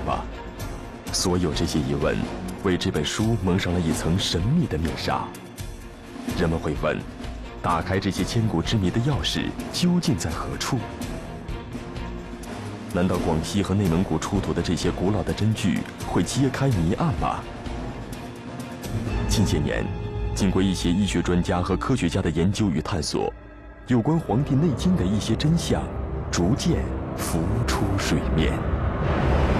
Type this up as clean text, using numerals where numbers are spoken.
吧？所有这些疑问，为这本书蒙上了一层神秘的面纱。人们会问：打开这些千古之谜的钥匙究竟在何处？难道广西和内蒙古出土的这些古老的真具会揭开谜案吗？近些年，经过一些医学专家和科学家的研究与探索，有关《黄帝内经》的一些真相逐渐浮出水面。